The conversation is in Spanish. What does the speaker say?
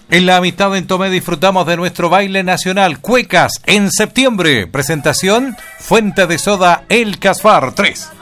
En la Amistad en Tomé disfrutamos de nuestro baile nacional Cuecas en septiembre. Presentación Fuente de Soda El Casfar 3.